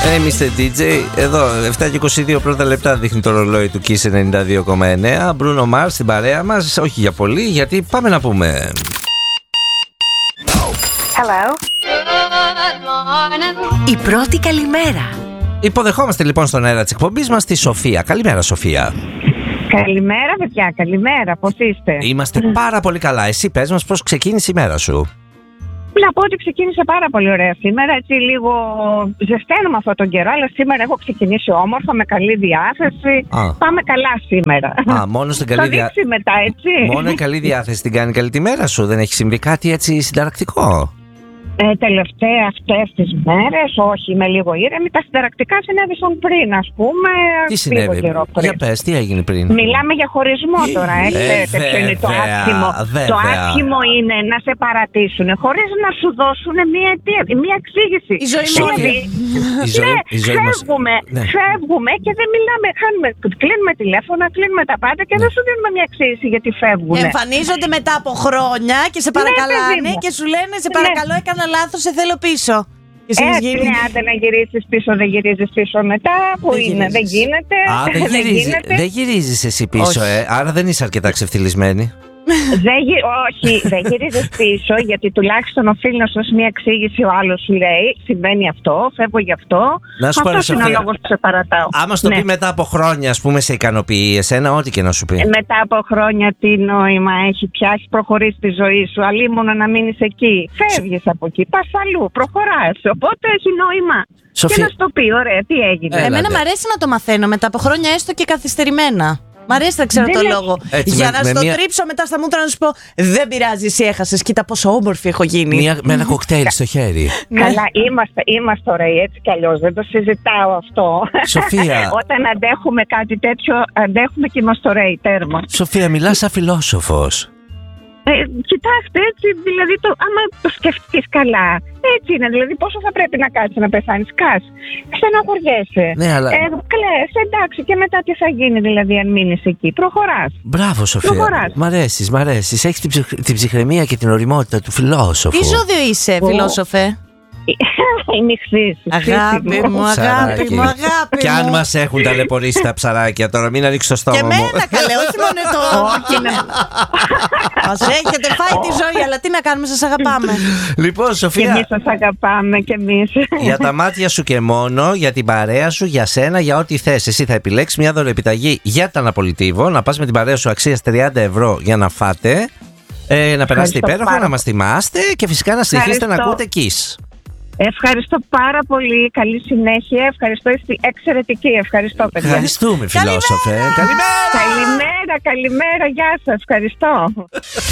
Mr. DJ, εδώ 7 και 22 πρώτα λεπτά δείχνει το ρολόι του Kiss 92,9. Bruno Mars στην παρέα μας, όχι για πολύ, γιατί πάμε να πούμε. Hello. Η πρώτη καλημέρα. Υποδεχόμαστε λοιπόν στον αέρα της εκπομπής μας τη Σοφία. Καλημέρα, Σοφία. Καλημέρα, παιδιά, καλημέρα. Πώς είστε? Είμαστε πάρα πολύ καλά. Εσύ πες μας πώς ξεκίνησε η μέρα σου. Να πω ότι ξεκίνησε πάρα πολύ ωραία σήμερα. Έτσι λίγο ζεσταίνουμε αυτόν τον καιρό, αλλά σήμερα έχω ξεκινήσει όμορφα, με καλή διάθεση. Πάμε καλά σήμερα. Μόνο στην καλή διάθεση. μετά, έτσι. Μόνο η καλή διάθεση την κάνει καλή τη μέρα σου. Δεν έχει συμβεί κάτι έτσι συνταρακτικό? Τελευταία αυτές τις μέρες, όχι, είμαι λίγο ήρεμη. Τα συνταρακτικά συνέβησαν πριν, ας πούμε. Τι συνέβη? Για πες, τι έγινε πριν? Μιλάμε για χωρισμό τώρα, ξέρετε ποιο είναι το άσχημο. Το άσχημο είναι να σε παρατήσουν χωρίς να σου δώσουν μία αιτία, μία εξήγηση. Η ζωή Φεύγουμε και δεν μιλάμε. Κλείνουμε τηλέφωνα, κλείνουμε τα πάντα και δεν σου δίνουμε μία εξήγηση γιατί φεύγουν. Εμφανίζονται μετά από χρόνια και σε παρακαλάνε και σου λένε σε παρακαλώ, έκανα λάθος, σε θέλω πίσω. Άντε να γυρίσεις πίσω, δεν γυρίζεις πίσω μετά. Πού είναι, δεν γίνεται. Δεν γυρίζεις εσύ πίσω, άρα δεν είσαι αρκετά ξεφτυλισμένη. Όχι, δεν γυρίζεις πίσω, γιατί τουλάχιστον οφείλει να σου δώσει μια εξήγηση. Ο άλλος σου λέει: συμβαίνει αυτό, φεύγω γι' αυτό. Αυτό είναι ο λόγος που σε παρατάω. Άμα στο πει μετά από χρόνια, ας πούμε, σε ικανοποιεί εσένα, ό,τι και να σου πει. Μετά από χρόνια, τι νόημα έχει πια? Έχει προχωρήσει τη ζωή σου. Αλλήμον να μείνεις εκεί. Φεύγεις από εκεί, πας αλλού, προχωράς. Οπότε έχει νόημα. Και να σου το πει: ωραία, τι έγινε. Εμένα μου αρέσει να το μαθαίνω μετά από χρόνια, έστω και καθυστερημένα. Μ' αρέσει να ξέρω το λόγο. Για να στο τρίψω μετά στα μούτρα να σου πω: δεν πειράζει, εσύ έχασες. Κοίτα πόσο όμορφη έχω γίνει. Με ένα κοκτέιλ στο χέρι. Καλά, είμαστε ωραίοι έτσι κι αλλιώς. Δεν το συζητάω αυτό. Σοφία. Όταν αντέχουμε κάτι τέτοιο, αντέχουμε και είμαστε ωραίοι. Τέρμα. Σοφία, μιλάς σαν φιλόσοφος. Κοιτάξτε, έτσι, δηλαδή, άμα το σκεφτείς καλά, έτσι είναι. Δηλαδή, πόσο θα πρέπει να κάτσεις να πεθάνεις? Στεναχωριέσαι. Ναι, αλλά... Κλαις, εντάξει, και μετά τι θα γίνει, δηλαδή, αν μείνεις εκεί? Προχωράς. Μπράβο, Σοφία. Μ' αρέσεις. Έχεις την ψυχραιμία και την ωριμότητα του φιλόσοφου. Τι ζώδιο είσαι, φιλόσοφε? Η νυχθής. Αγάπη μου. Κι αν μας έχουν ταλαιπωρήσει τα ψαράκια τώρα, μην ανοίξεις το στόμα μου. Και εμένα καλέ, όχι μόνο το. Μας έχετε φάει τη ζωή, αλλά τι να κάνουμε, σας αγαπάμε. Λοιπόν, Σοφία, και εμείς σας αγαπάμε κι εμείς. Για τα μάτια σου και μόνο, για την παρέα σου, για σένα, για ό,τι θες. Εσύ θα επιλέξεις μια δωροεπιταγή για τα Αναπολιτίβο, να πας με την παρέα σου αξίας 30 ευρώ για να φάτε, να περάσετε υπέροχα, να μας θυμάστε και φυσικά να συνεχίσετε να ακούτε Kiss. Ευχαριστώ πάρα πολύ. Καλή συνέχεια. Ευχαριστώ. Είστε εξαιρετική. Ευχαριστώ, παιδιά. Ευχαριστούμε, φιλόσοφε. Καλημέρα. Γεια σας. Ευχαριστώ.